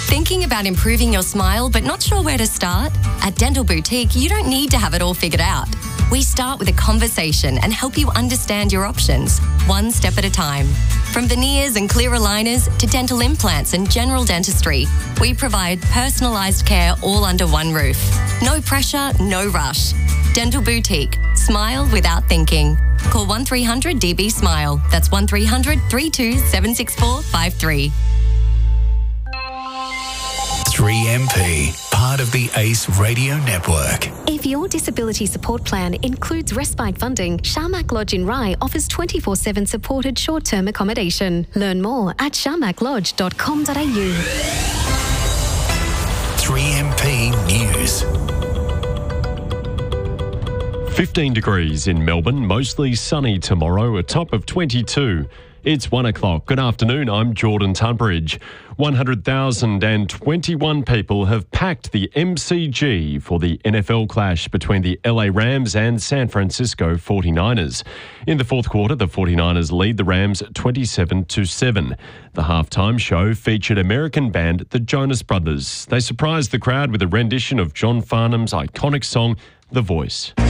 Thinking about improving your smile but not sure where to start? At Dental Boutique, you don't need to have it all figured out. We start with a conversation and help you understand your options, one step at a time. From veneers and clear aligners to dental implants and general dentistry, we provide personalised care all under one roof. No pressure, no rush. Dental Boutique. Smile without thinking. Call 1300 DB Smile. That's 1300 32 764 53. 3MP, part of the ACE Radio Network. If your disability support plan includes respite funding, Sharmak Lodge in Rye offers 24/7 supported short-term accommodation. Learn more at sharmaklodge.com.au. 3MP News. 15 degrees in Melbourne, mostly sunny tomorrow, a top of 22. It's 1 o'clock. Good afternoon, I'm Jordan Tunbridge. 100,021 people have packed the MCG for the NFL clash between the LA Rams and San Francisco 49ers. In the fourth quarter, the 49ers lead the Rams 27-7. The halftime show featured American band The Jonas Brothers. They surprised the crowd with a rendition of John Farnham's iconic song, The Voice.